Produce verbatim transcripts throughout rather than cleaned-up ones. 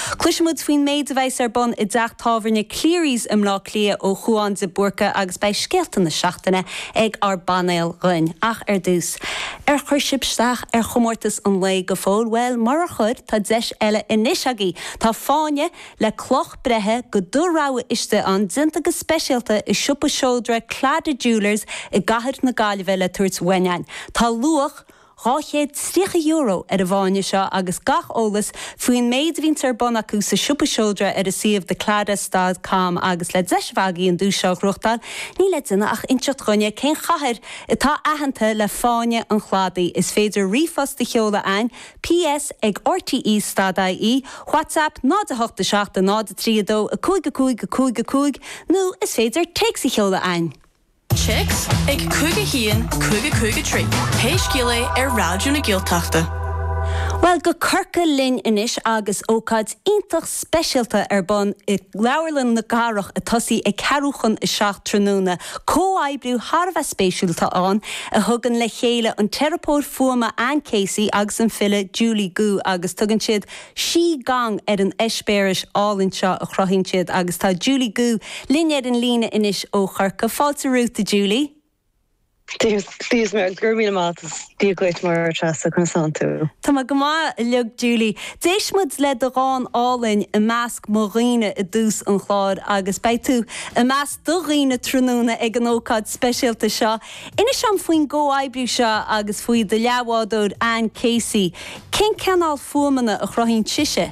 Cluisimid faoin méid a bheith ar bon i dteach tábhairne clíris im lá clia ó Juan de Burca agus bei scealta na seachtaine ag ar banéil roinn ach ar dús. Ar chuir sibsteach ar chomórtas an lé go fóil, well mar a chud tá deis eile inis agaí. Tá fáine le cloch brethe go dúráha iste an dinta go speisialta i siúpa seódra Clada Jewelers i gahar na Gaillimhe le tuairt Wein. Tá luach ráchéad trícha euro ar a bháine seo agus gach ólas faoin méid vín ar bon acu sa siúpa seódra ar a siomh de Clada Stad Cam agus le deisbhagaí an dúiseach ruchtal, ní le duna ach inseocht gonne cén chathir itá aitheanta le fáine an chládaí is féidir rifos de cheola ein, P S ag R T E Stad I E, WhatsApp nád a hochta seachta nád a tríadó a cúig a cúig a cúig a cúig, nó is féidir teigsa cheola ein. Chicks, ag cúige hían, cúige cúige trí. Héis gilé ar rádiú na Gaeltachta. Well, go curca linn inis agus ócáid iontach speisialta ar bon i leabharlann na garach a tosaí ag cearúchan i seach tróna. Có-oibriú thar bheith spéisiúlta an a thugann le chéile an terapór fuama Ann Casey agus an file Julie Gu agus tugann siad sí gang ar an eispéiris álinn seo a chrothín siad agus tá Julie Gu linn ar an lína inis ó churca. Fáilte rúta Julie. Please, me gurmí mátas díagóit mar trasa chun san tú. Tá má go má leog Julie. Déismid le do rán álinn i measc moríine i dús an chláir agus bei tú i measc doghine tróna ag an ócáid speisialta seo. Ina sean faoin Có-oibriú seo agus faoi de leabhádóir Ann Casey. Cén ceanál fuamanna a chrothín tiise?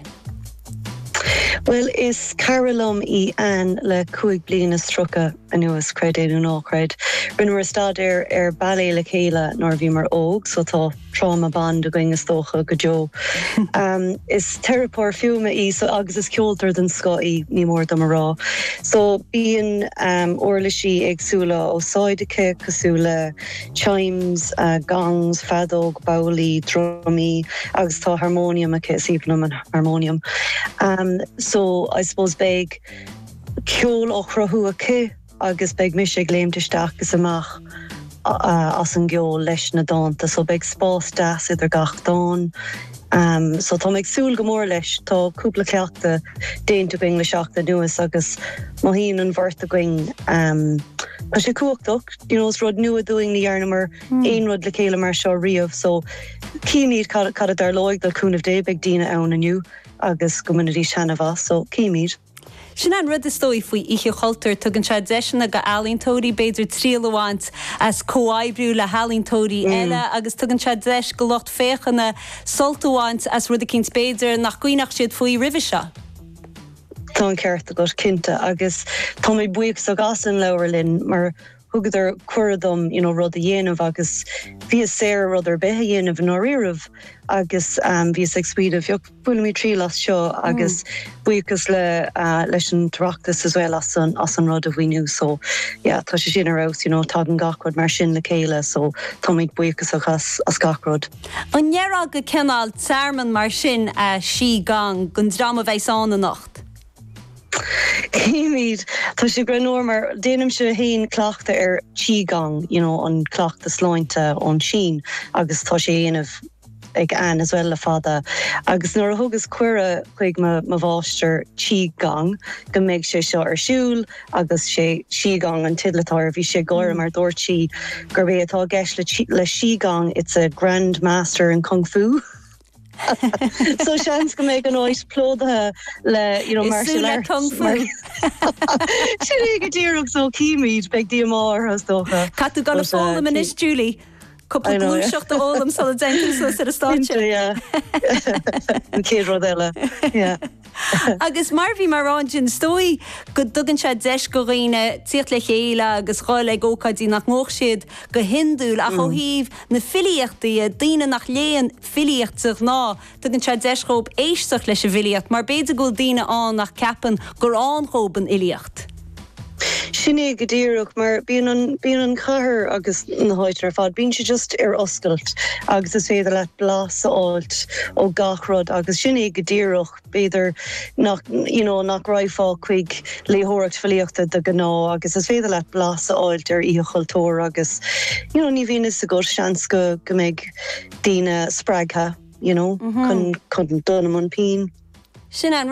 Well, is Carolum I Ann le cúig bliana strucha a nuas credéadú nácred. Rinne mar stad ar ar bailé le chéile nár bhí mar óg, so tá trauma band a going is tócha go jo. um, is terapór fiúma I, so agus is ceoltar den sco I ní mór do rá. So bíon um, orlaisí agsúla ó sáidecha cosúla chimes, uh, gongs, fadóg, baulí, drumí, agus tá harmonium a césíbnum an harmonium. Um, so I suppose beg ceol ó chrothú a cé agus beg mis ag léimteisteach gus amach uh, as an geol leis na dánta, so beg spás das idir gach dán. Um, so tá meid súil go mór leis, tá cúpla ceachta déanta going le seachta nuas agus má híon an bhirta going um, tá sé cuachtach, you know, rud nua doing ní dhearnamar éon rud le chéile mar seo riamh, so cíníd cad cad ar loig dal cúnamh dé beg dína ann aniu agus gomunidí seanamh, so cíníd. Sin an rud is dói faoi ihe choltar tugann se deisina go alíntóirí beidir tríalháint as Có-oibriú le halíntóirí eile agus tugann se deis go locht féchanna soltaháint as rud a cinn beidir nach cuoinach siad faoi ribhe seo. Tá an ceart a go cinnte agus tá mé buíoch sa gas an leabharlinn mar thugad cuiradum, you know, rud a dhéanamh agus bhí séir rud ar bethe dhéanamh nó riamh agus um, bhí ag spíadamh bheoh bualamí trí las seo agus buíochas le uh, leis an trachtas as well as an, as an rud a bhíniu, so yeah, tá sé sin arás, you know, tá an gachrod mar sin le chéile, so tá méid buíochas as, as gachrod. An neará go ceanál tearman mar sin a sí gang gon drama bheith an nacht. Cíimiid, tá sé granóir mar déanam se haon cleachta ar tígang, you know, an cleachta sláinte ón sin, agus tá sé aanamh ag Ann as well le fada. Agus nuair a thugus cuire chuig ma, ma bháistear tígang, go méid sé seo ar siúl, agus sé sígang an tidlatáir, bhí sé gáir mar dúirtí gur bé atá gceist le, le sígang, it's a grand master in kung fu. So seans go méid an áis plódathe le, you know, martial arts. Kung fu. Sin go dtíreach so cíimiid beag díomár as dócha. Catú gan a fálam in is, Julie. Couple glúiseach de ólam sal a dentus ar a státe. Yeah. An céad rud eile. Yeah. Agus mar bhí mar an sin stói go dugann se deis go riine tíocht le chéile agus cháil ag ócaidí nach móch siad go hindúil a cho híomh na filiíochtaí a daine nach léon filiíocht sich ná dugann se deisróp éisteach leis a bhiliacht, mar beidir go daine an nach ceapan gur anróban ilíocht. Sinné go díreach mar bíon an bíon an chathair agus na háidir fad bíonn sé just ar oscailt agus is féidir le blas áilt ó gachrod agus sinné go díreach beidir nach, you know, nach raifá chuig léthireacht filiíochta de gná agus is féidir le blas áilt ar íochailtóir agus, you know, ní bhíon is a gur seans go go méid daoine spreagtha, you know, chun chun donam an pín. Sin an